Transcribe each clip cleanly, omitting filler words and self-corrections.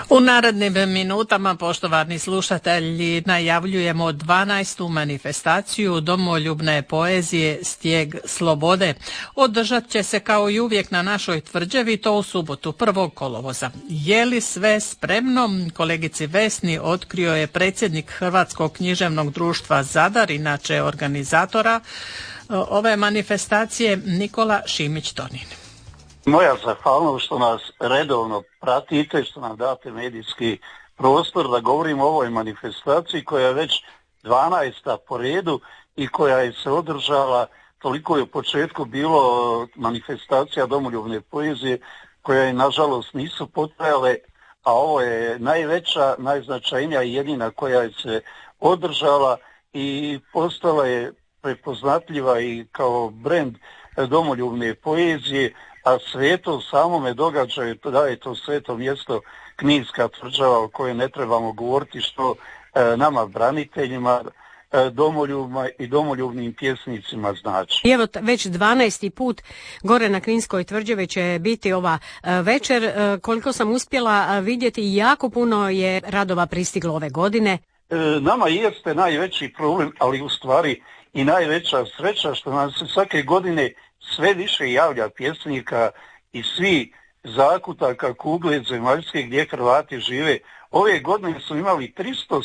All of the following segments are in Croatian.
U narednim minutama, poštovani slušatelji, najavljujemo 12. manifestaciju domoljubne poezije Stijeg slobode. Održat će se kao i uvijek na našoj tvrđavi, to u subotu 1. kolovoza. Je li sve spremno? Kolegici Vesni otkrio je predsjednik Hrvatskog književnog društva Zadar, inače organizatora ove manifestacije, Nikola Šimić-Tonin. Moja zahvalnost što nas redovno pratite, što nam date medijski prostor da govorimo o ovoj manifestaciji koja je već 12. po redu i koja je se održala, toliko je u početku bilo manifestacija domoljubne poezije koja je nažalost nisu potrajale, a ovo je najveća, najznačajnija i jedina koja je se održala i postala je prepoznatljiva i kao brend domoljubne poezije, a sveto samome događaju da je to sveto mjesto Kninska tvrđava o kojoj ne trebamo govoriti što nama braniteljima, domoljubima i domoljubnim pjesnicima znači. Evo već 12. put gore na Kninskoj tvrđavi će biti ova večer. Koliko sam uspjela vidjeti, jako puno je radova pristiglo ove godine. Nama jeste najveći problem, ali u stvari i najveća sreća što nam se svake godine sve više javlja pjesnika i svi zakutaka kugle zemaljske gdje Hrvati žive. Ove godine su imali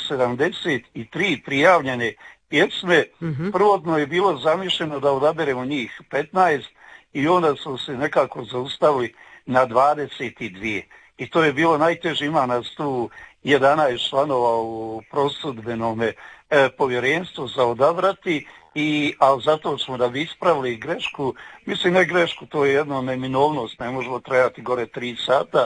373 prijavljene pjesme. Prvotno je bilo zamišljeno da odaberemo njih 15 i onda su se nekako zaustavili na 22. I to je bilo najteže, ima nas tu 11 članova u prosudbenome povjerenstvu za odabrati, ali zato smo da bi ispravili grešku, mislim ne grešku, to je jedna neminovnost, ne možemo trajati gore 3 sata,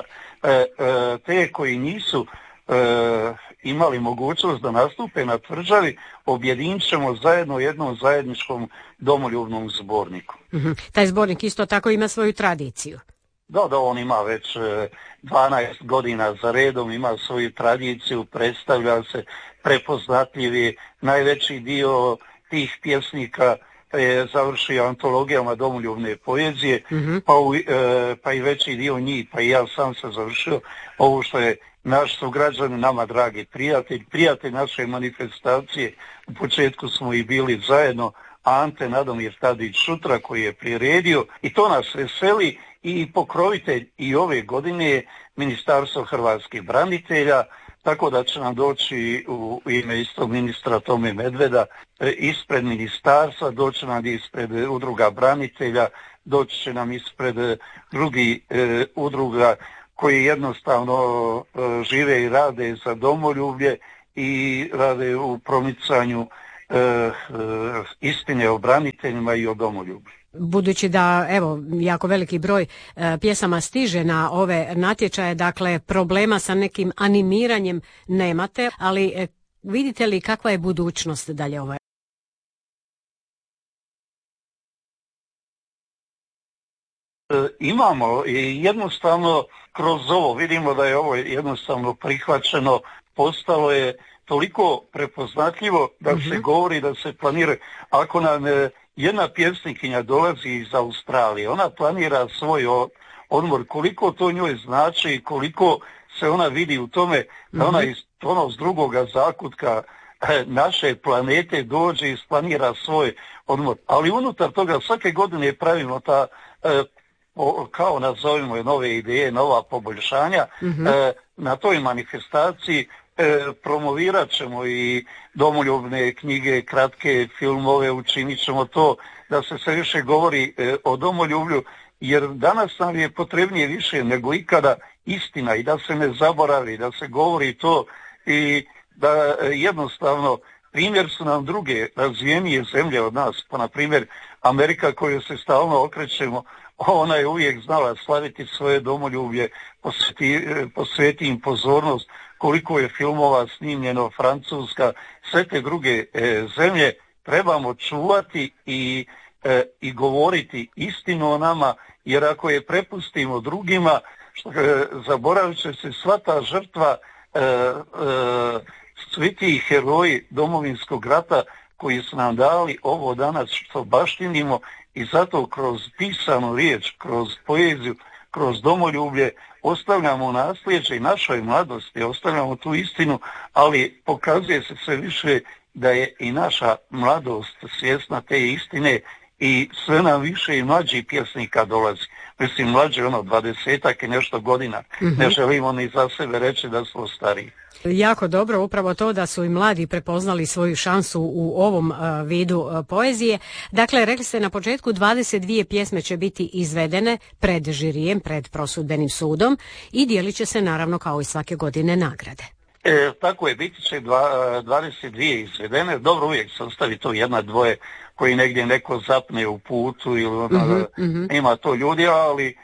te koji nisu imali mogućnost da nastupe na tvrđavi, objedinit ćemo zajedno u jednom zajedničkom domoljubnom zborniku. Taj zbornik isto tako ima svoju tradiciju. Da, on ima već 12 godina za redom, ima svoju tradiciju, predstavlja se prepoznatljivi, najveći dio tih pjesnika je završio antologijama domoljubne poezije, pa i veći dio njih, pa i ja sam sam završio ovo što je naš sugrađani, nama dragi prijatelj naše manifestacije. U početku smo i bili zajedno, Ante Nadomir Tadić-Šutra koji je priredio i to nas veseli i pokrovitelj i ove godine je Ministarstvo hrvatskih branitelja, tako da će nam doći u ime istog ministra Tome Medveda ispred ministarstva, doći nam ispred udruga branitelja, doći će nam ispred drugih udruga koji jednostavno žive i rade za domoljublje i rade u promicanju istine o braniteljima i o domoljublju. Budući da evo jako veliki broj pjesama stiže na ove natječaje, dakle problema sa nekim animiranjem nemate, ali vidite li kakva je budućnost dalje ovo? Imamo i jednostavno kroz ovo vidimo da je ovo jednostavno prihvaćeno, postalo je toliko prepoznatljivo da se govori, da se planira. Ako nam jedna pjesnikinja dolazi iz Australije, ona planira svoj odmor, koliko to njoj znači, koliko se ona vidi u tome da ona iz drugoga zakutka naše planete dođe i isplanira svoj odmor. Ali unutar toga svake godine pravimo ta kao nazovimo nove ideje, nova poboljšanja. Na toj manifestaciji promovirat ćemo i domoljubne knjige, kratke filmove, učinit ćemo to da se sve više govori o domoljublju, jer danas nam je potrebnije više nego ikada istina i da se ne zaboravi, da se govori to i da jednostavno primjer su nam druge razvijenije zemlje od nas, pa na primjer Amerika koju se stalno okrećemo, ona je uvijek znala slaviti svoje domoljublje, posveti im pozornost, koliko je filmova snimljeno, Francuska, sve te druge zemlje trebamo čuvati i govoriti istinu o nama, jer ako je prepustimo drugima, zaboravit će se sva ta žrtva, svi ti heroji Domovinskog rata koji su nam dali ovo danas što baštinimo i zato kroz pisanu riječ, kroz poeziju, kroz domoljublje ostavljamo nasljeđe i našoj mladosti, ostavljamo tu istinu, ali pokazuje se sve više da je i naša mladost svjesna te istine i sve nam više i mlađih pjesnika dolazi. Mislim, mlađi 20-ak i nešto godina. Ne želimo ni za sebe reći da smo stariji. Jako dobro, upravo to da su i mladi prepoznali svoju šansu u ovom vidu poezije. Dakle, rekli ste na početku 22 pjesme će biti izvedene pred žirijem, pred prosudbenim sudom i dijelit će se naravno kao i svake godine nagrade. Tako je, biti će 22 izvedene. Dobro, uvijek se ostavi to jedna, dvoje koji negdje neko zapne u putu ili ima to ljudi, ali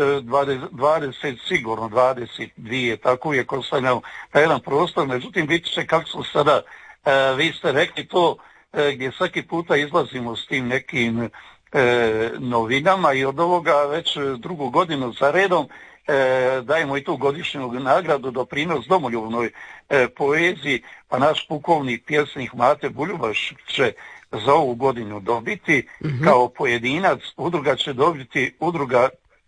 20 sigurno, 22, tako uvijek ostavljamo taj jedan prostor. Međutim, biti će kako su sada, vi ste rekli to, gdje svaki puta izlazimo s tim nekim novinama i od ovoga već drugu godinu za redom dajemo i tu godišnju nagradu doprinos domoljubnoj poeziji, pa naš pukovnik, pjesnik Mate Buljubaš će za ovu godinu dobiti kao pojedinac, udruga će dobiti udruga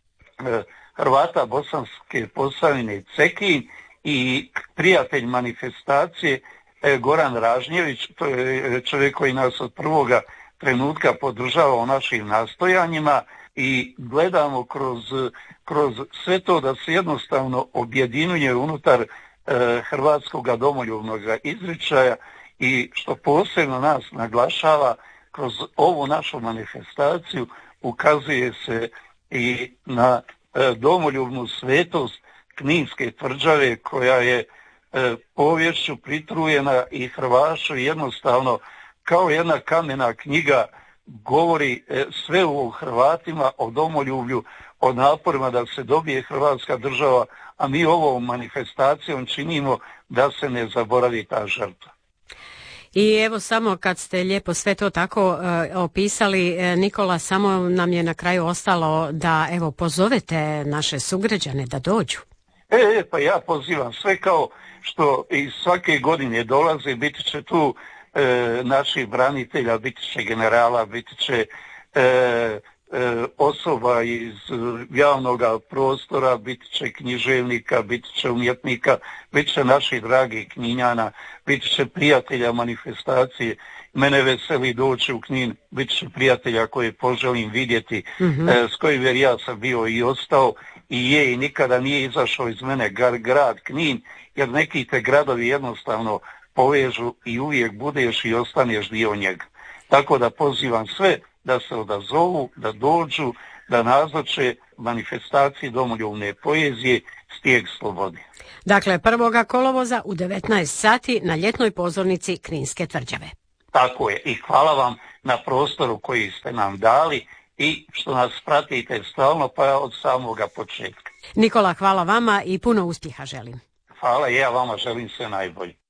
Hrvata Bosanske Posavine Cekin i prijatelj manifestacije Goran Ražnjević, to je čovjek koji nas od prvoga trenutka podržava u našim nastojanjima i gledamo kroz sve to da se jednostavno objedinjuje unutar hrvatskog domoljubnog izričaja i što posebno nas naglašava kroz ovu našu manifestaciju ukazuje se i na domoljubnu svetost Kninske tvrđave koja je poviješću pritrujena i Hrvašu jednostavno kao jedna kamena knjiga govori sve o Hrvatima, o domoljublju, o naporima da se dobije Hrvatska država, a mi ovom manifestacijom činimo da se ne zaboravi ta žrtva. I evo samo kad ste lijepo sve to tako opisali, Nikola, samo nam je na kraju ostalo da evo pozovete naše sugrađane da dođu. Pa ja pozivam sve kao što i svake godine dolaze, biti će tu naših branitelja, biti će generala, biti će osoba iz javnog prostora, biti će književnika, biti će umjetnika, biti će naših dragih Kninjana, biti će prijatelja manifestacije. Mene veseli doći u Knin, biti će prijatelja koje poželim vidjeti, s kojim jer ja sam bio i ostao i je i nikada nije izašao iz mene grad Knin, jer neki te gradovi jednostavno povežu i uvijek budeš i ostaneš dio njega. Tako da pozivam sve da se odazovu, da dođu, da nazoče manifestaciji domoljubne poezije Stijeg slobode. Dakle, 1. kolovoza u 19 sati na ljetnoj pozornici Kninske tvrđave. Tako je i hvala vam na prostoru koji ste nam dali i što nas pratite stalno pa od samoga početka. Nikola, hvala vama i puno uspjeha želim. Hvala, ja vama želim sve najbolje.